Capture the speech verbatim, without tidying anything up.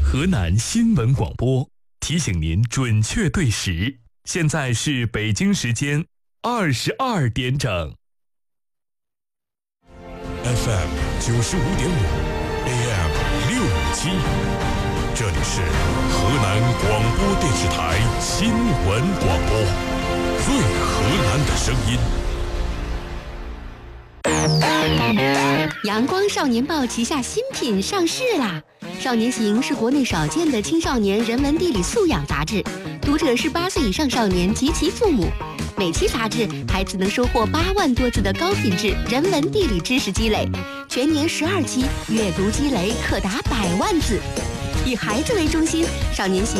河南新闻广播提醒您准确对时，现在是北京时间二十二点整。 F M 九十五点五 ，A M 六五七，这里是河南广播电视台新闻广播，最河南的声音。 阳光少年报旗下新品上市啦！少年行是国内少见的青少年人文地理素养杂志，读者是八岁以上少年及其父母。每期杂志，孩子能收获八万多字的高品质人文地理知识积累，全年十二期，阅读积累可达百万字。以孩子为中心，少年行